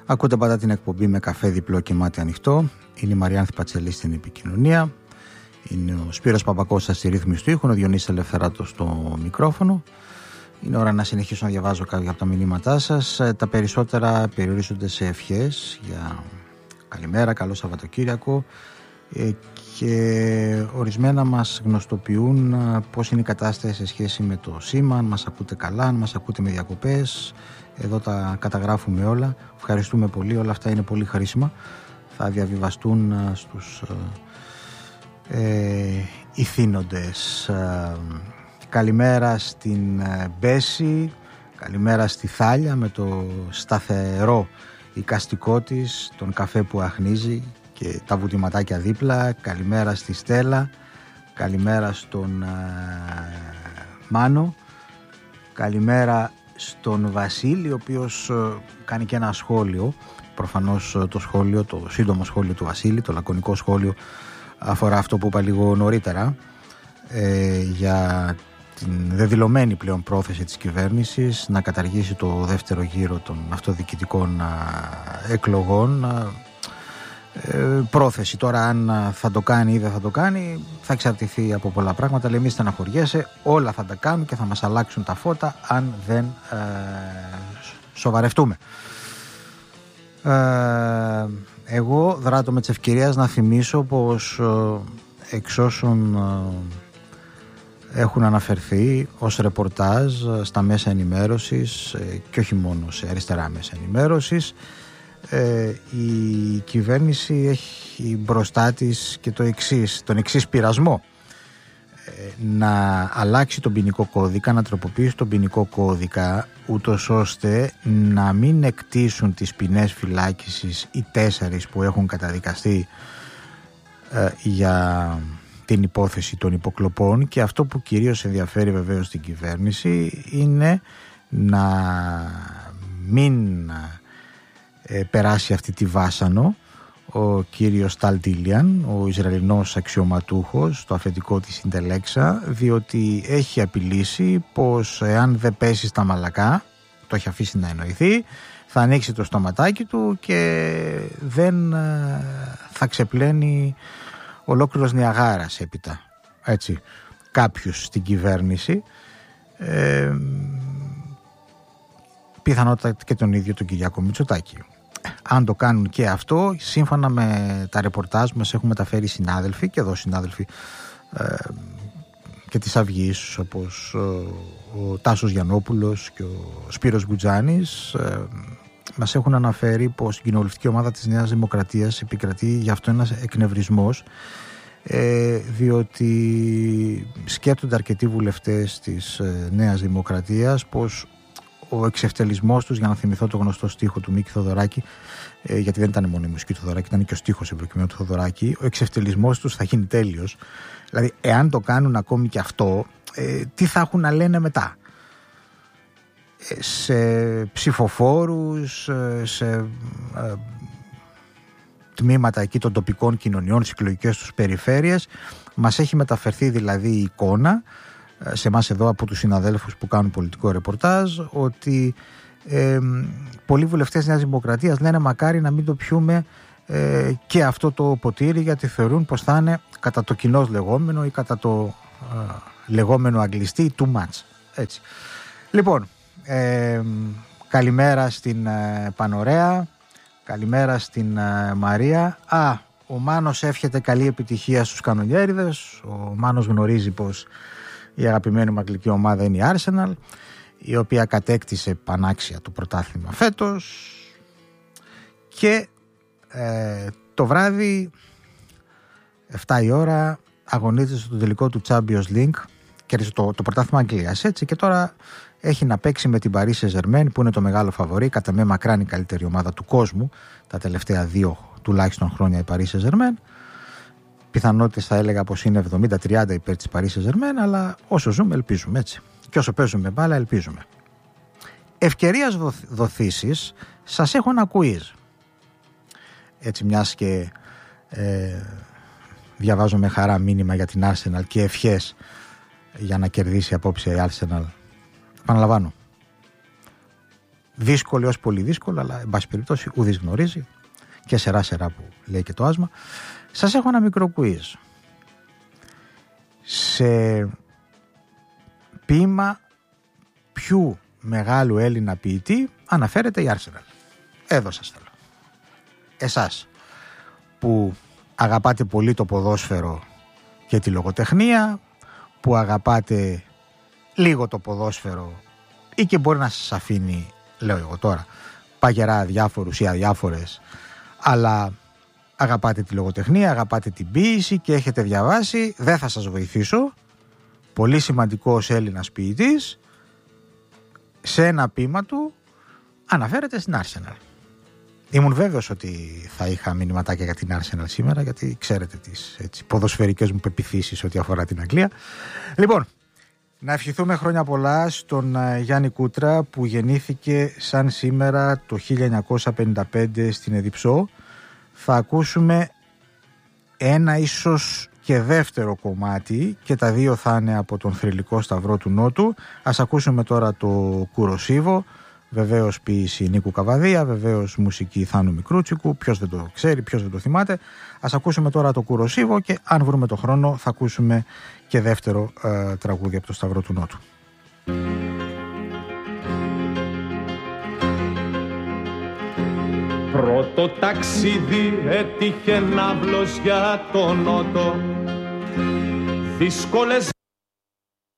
Ακούτε πάντα την εκπομπή με καφέ διπλό και μάτι ανοιχτό. Είναι η Μαριάνθη Πατσελή στην επικοινωνία. Είναι ο Σπύρος Παπακώστας στη ρύθμιση του ήχου, ο Διονύσης Ελευθεράτος στο μικρόφωνο. Είναι ώρα να συνεχίσω να διαβάζω κάποια από τα μηνύματά σας. Τα περισσότερα περιορίζονται σε ευχές για καλημέρα, καλό Σαββατοκύριακο, και ορισμένα μας γνωστοποιούν πώς είναι η κατάσταση σε σχέση με το σήμα, αν μας ακούτε καλά, αν μας ακούτε με διακοπές. Εδώ τα καταγράφουμε όλα. Ευχαριστούμε πολύ, όλα αυτά είναι πολύ χρήσιμα. Θα διαβιβαστούν στους ηθήνοντες. Καλημέρα στην Μπέση, καλημέρα στη Θάλια με το σταθερό εικαστικό της, τον καφέ που αχνίζει και τα βουτηματάκια δίπλα. Καλημέρα στη Στέλλα, καλημέρα στον Μάνο, καλημέρα στον Βασίλη, ο οποίος κάνει και ένα σχόλιο. Προφανώς το σχόλιο, το σύντομο σχόλιο του Βασίλη, το λακωνικό σχόλιο, αφορά αυτό που είπα λίγο νωρίτερα, για την δεδηλωμένη πλέον πρόθεση της κυβέρνησης να καταργήσει το δεύτερο γύρο των αυτοδιοικητικών εκλογών. Πρόθεση τώρα, αν θα το κάνει ή δεν θα το κάνει, θα εξαρτηθεί από πολλά πράγματα, αλλά εμείς στεναχωριέσαι, όλα θα τα κάνουν και θα μας αλλάξουν τα φώτα αν δεν σοβαρευτούμε. Εγώ δράτω με τις ευκαιρίες να θυμίσω πως εξ όσων έχουν αναφερθεί ως ρεπορτάζ στα μέσα ενημέρωσης, και όχι μόνο σε αριστερά μέσα ενημέρωσης, η κυβέρνηση έχει μπροστά της και τον εξής πειρασμό: να αλλάξει τον ποινικό κώδικα, να τροποποιήσει τον ποινικό κώδικα, ούτως ώστε να μην εκτίσουν τις ποινές φυλάκισης οι 4 που έχουν καταδικαστεί για την υπόθεση των υποκλοπών. Και αυτό που κυρίως ενδιαφέρει βεβαίως την κυβέρνηση είναι να μην περάσει αυτή τη βάσανο ο κύριος Ταλτίλιαν, ο Ισραηλινός αξιωματούχος, στο αφεντικό της Συντελέξα, διότι έχει απειλήσει πως εάν δεν πέσει στα μαλακά, το έχει αφήσει να εννοηθεί, θα ανοίξει το στοματάκι του και δεν θα ξεπλένει ολόκληρος Νιαγάρας έπειτα, έτσι, κάποιους στην κυβέρνηση, πιθανότατα και τον ίδιο τον Κυριάκο Μητσοτάκη. Αν το κάνουν και αυτό, σύμφωνα με τα ρεπορτάζ που μας έχουν μεταφέρει συνάδελφοι, και εδώ συνάδελφοι και της Αυγής, όπως ο Τάσος Γιαννόπουλος και ο Σπύρος Γκουτζάνης, μας έχουν αναφέρει πως η κοινοβουλευτική ομάδα της Νέας Δημοκρατίας επικρατεί γι' αυτό ένας εκνευρισμός, διότι σκέπτονται αρκετοί βουλευτές της Νέας Δημοκρατίας πως ο εξευτελισμός τους, για να θυμηθώ το γνωστό στίχο του Μίκη Θοδωράκη, γιατί δεν ήταν μόνο η μουσική του Θοδωράκη, ήταν και ο στίχος εμπροκειμένου του Θοδωράκη, ο εξευτελισμός τους θα γίνει τέλειος. Δηλαδή, εάν το κάνουν ακόμη και αυτό, τι θα έχουν να λένε μετά? Σε ψηφοφόρους, σε τμήματα εκεί των τοπικών κοινωνιών, στις εκλογικές τους περιφέρειες, μας έχει μεταφερθεί δηλαδή η εικόνα σε εμάς εδώ από τους συναδέλφους που κάνουν πολιτικό ρεπορτάζ, ότι πολλοί βουλευτές Νέας Δημοκρατίας λένε μακάρι να μην το πιούμε και αυτό το ποτήρι, γιατί θεωρούν πως θα είναι κατά το κοινώς λεγόμενο ή κατά το λεγόμενο αγγλιστή too much. Έτσι. Λοιπόν, καλημέρα στην Πανωρέα, καλημέρα στην Μαρία. Ο Μάνος εύχεται καλή επιτυχία στους κανονιέριδες. Ο Μάνος γνωρίζει πως η αγαπημένη μου αγγλική ομάδα είναι η Arsenal, η οποία κατέκτησε πανάξια το πρωτάθλημα φέτος, και το βράδυ 7 η ώρα αγωνίζεται στο τελικό του Champions League, κέρδισε το πρωτάθλημα Αγγλίας, έτσι, και τώρα έχει να παίξει με την Paris Saint-Germain, που είναι το μεγάλο φαβορί, κατά με μακράν η καλύτερη ομάδα του κόσμου τα τελευταία 2 τουλάχιστον χρόνια η Paris Saint-Germain. Πιθανότητες θα έλεγα πως είναι 70-30 υπέρ της Paris Saint-Germain, αλλά όσο ζούμε ελπίζουμε, έτσι. Και όσο παίζουμε μπάλα ελπίζουμε. Ευκαιρίας δοθήσεις, σας έχω ένα quiz. Έτσι, μιας και διαβάζω με χαρά μήνυμα για την Arsenal και ευχές για να κερδίσει απόψε η Arsenal. Επαναλαμβάνω. δύσκολη ως πολύ δύσκολη, αλλά εν πάση περιπτώσει ουδής γνωρίζει, και σερά που λέει και το άσμα. Σας έχω ένα μικρό quiz. Σε ποίημα ποιου μεγάλου Έλληνα ποιητή αναφέρεται η Arsenal? Εδώ σας θέλω. Εσάς που αγαπάτε πολύ το ποδόσφαιρο και τη λογοτεχνία, που αγαπάτε λίγο το ποδόσφαιρο ή και μπορεί να σας αφήνει, λέω εγώ τώρα, παγερά αδιάφορους ή αδιάφορες, αλλά αγαπάτε τη λογοτεχνία, αγαπάτε την ποίηση και έχετε διαβάσει, δεν θα σας βοηθήσω. Πολύ σημαντικός Έλληνας ποιητής, σε ένα ποίημα του αναφέρεται στην Arsenal. Ήμουν βέβαιος ότι θα είχα μηνυματάκια για την Arsenal σήμερα, γιατί ξέρετε τις ποδοσφαιρικές μου πεποιθήσεις ό,τι αφορά την Αγγλία. Λοιπόν, να ευχηθούμε χρόνια πολλά στον Γιάννη Κούτρα, που γεννήθηκε σαν σήμερα το 1955 στην Εδιψό. Θα ακούσουμε ένα ίσως και δεύτερο κομμάτι, και τα δύο θα είναι από τον Θρυλικό Σταυρό του Νότου. Ας ακούσουμε τώρα το Κουροσίβο, βεβαίως ποίηση Νίκου Καβαδία, βεβαίως μουσική Θάνου Μικρούτσικου, ποιος δεν το ξέρει, ποιος δεν το θυμάται. Ας ακούσουμε τώρα το Κουροσίβο και αν βρούμε το χρόνο θα ακούσουμε και δεύτερο τραγούδι από το Σταυρό του Νότου. Πρώτο ταξίδι έτυχε ναύλος για τον Νότο, δύσκολες